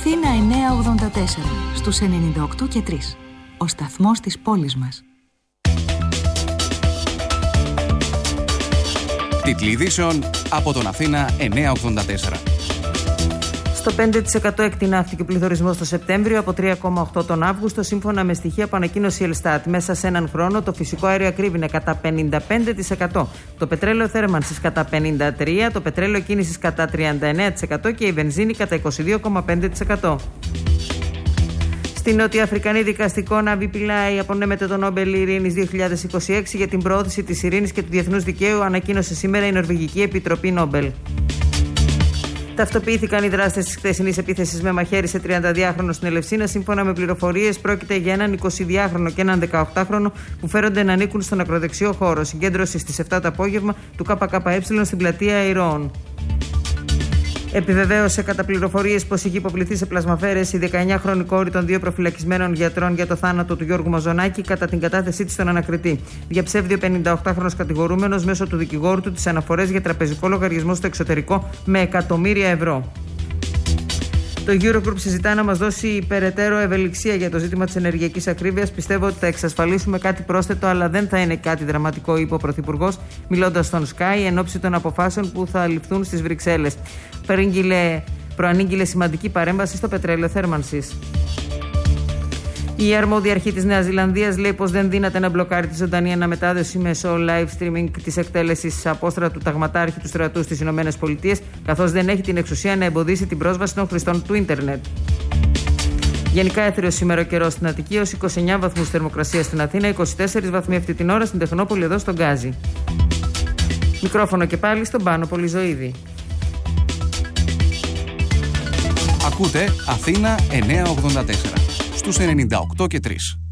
Αθήνα 984 στους 98 και 3. Ο σταθμός της πόλης μας. Τίτλοι ειδήσεων από τον Αθήνα 984. Στο 5% εκτινάχθηκε ο πληθωρισμός το Σεπτέμβριο από 3,8% τον Αύγουστο, σύμφωνα με στοιχεία που ανακοίνωσε η Ελστάτ. Μέσα σε έναν χρόνο το φυσικό αέριο ακρίβεινε κατά 55%, το πετρέλαιο θέρμανσης κατά 53%, το πετρέλαιο κίνησης κατά 39% και η βενζίνη κατά 22,5%. Στην Νότια Αφρικανή δικαστικό Ναβί Πιλάι απονέμεται το Νόμπελ Ειρήνης 2026 για την προώθηση της ειρήνης και του διεθνούς δικαίου, ανακοίνωσε σήμερα η Νορβηγική Επιτροπή Νόμπελ. Ταυτοποιήθηκαν οι δράστες της χθεσινής επίθεσης με μαχαίρι σε 32χρονο στην Ελευσίνα. Σύμφωνα με πληροφορίες, πρόκειται για έναν 22χρονο και έναν 18χρονο που φέρονται να ανήκουν στον ακροδεξιό χώρο. Συγκέντρωση στις 7 το απόγευμα του ΚΚΕ στην πλατεία Ηρώων. Επιβεβαίωσε κατά πληροφορίες πως είχε υποπληθεί σε πλασμαφέρες η 19χρονη κόρη των 2 προφυλακισμένων γιατρών για το θάνατο του Γιώργου Μαζονάκη κατά την κατάθεσή της στον ανακριτή. Διαψεύδει ο 58χρονος κατηγορούμενος μέσω του δικηγόρου του τις αναφορές για τραπεζικό λογαριασμό στο εξωτερικό με εκατομμύρια ευρώ. Το Eurogroup συζητά να μας δώσει περαιτέρω ευελιξία για το ζήτημα της ενεργειακής ακρίβειας. Πιστεύω ότι θα εξασφαλίσουμε κάτι πρόσθετο, αλλά δεν θα είναι κάτι δραματικό, είπε ο Πρωθυπουργός, μιλώντας στον Sky εν ώψη των αποφάσεων που θα ληφθούν στις Βρυξέλλες. Προανήγγειλε σημαντική παρέμβαση στο πετρέλαιο θέρμανσης. Η αρμόδια αρχή της Νέας Ζηλανδίας λέει πως δεν δύναται να μπλοκάρει τη ζωντανή αναμετάδοση μέσω live streaming της εκτέλεσης απόστρατου ταγματάρχη του στρατού στις ΗΠΑ, καθώς δεν έχει την εξουσία να εμποδίσει την πρόσβαση των χρηστών του ίντερνετ. Γενικά έθριος σήμερα ο καιρός στην Αττική, ως 29 βαθμούς θερμοκρασία στην Αθήνα, 24 βαθμοί αυτή την ώρα στην Τεχνόπολη εδώ στον Γκάζι. Μικρόφωνο και πάλι στον Πάνο Πολυζωίδη. Ακούτε Αθήνα 984 στους 98 και 3.